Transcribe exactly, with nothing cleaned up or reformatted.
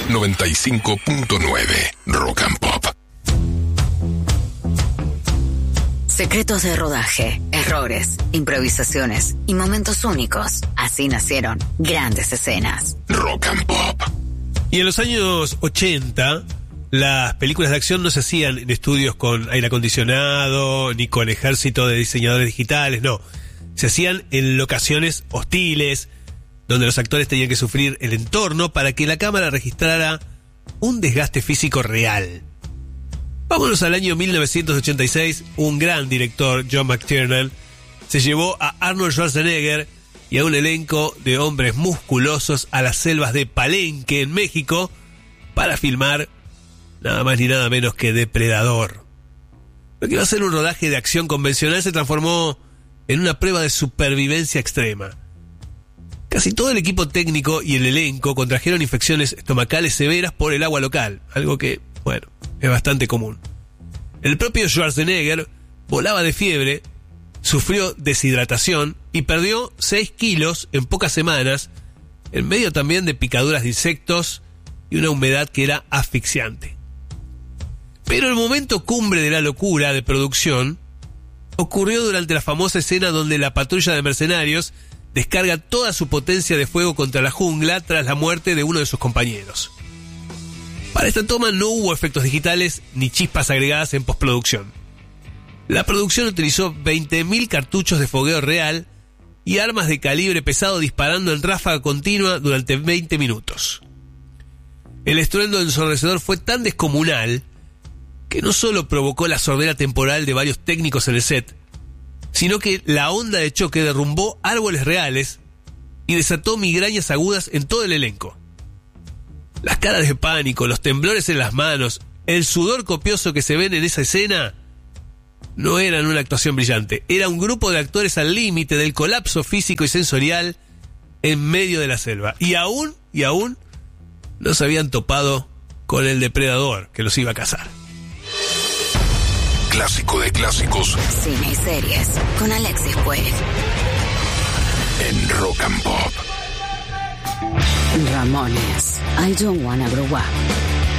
noventa y cinco punto nueve Rock and Pop. Secretos de rodaje, errores, improvisaciones y momentos únicos. Así nacieron grandes escenas. Rock and Pop. Y en los años ochenta, las películas de acción no se hacían en estudios con aire acondicionado, ni con ejército de diseñadores digitales, no. Se hacían en locaciones hostiles, donde los actores tenían que sufrir el entorno para que la cámara registrara un desgaste físico real. Vámonos al año mil novecientos ochenta y seis, un gran director, John McTiernan, se llevó a Arnold Schwarzenegger y a un elenco de hombres musculosos a las selvas de Palenque, en México, para filmar nada más ni nada menos que Depredador. Lo que iba a ser un rodaje de acción convencional se transformó en una prueba de supervivencia extrema. Casi todo el equipo técnico y el elenco contrajeron infecciones estomacales severas por el agua local, algo que, bueno, es bastante común. El propio Schwarzenegger volaba de fiebre, sufrió deshidratación y perdió seis kilos en pocas semanas, en medio también de picaduras de insectos y una humedad que era asfixiante. Pero el momento cumbre de la locura de producción ocurrió durante la famosa escena donde la patrulla de mercenarios descarga toda su potencia de fuego contra la jungla tras la muerte de uno de sus compañeros. Para esta toma no hubo efectos digitales ni chispas agregadas en postproducción. La producción utilizó veinte mil cartuchos de fogueo real y armas de calibre pesado disparando en ráfaga continua durante veinte minutos. El estruendo ensordecedor fue tan descomunal que no solo provocó la sordera temporal de varios técnicos en el set, sino que la onda de choque derrumbó árboles reales y desató migrañas agudas en todo el elenco. Las caras de pánico, los temblores en las manos, el sudor copioso que se ven en esa escena no eran una actuación brillante. Era un grupo de actores al límite del colapso físico y sensorial en medio de la selva. Y aún, y aún, no se habían topado con el depredador que los iba a cazar. Clásico de clásicos. Cine y series con Alexis Puig. En Rock and Pop. Ramones, I Don't Wanna Grow Up.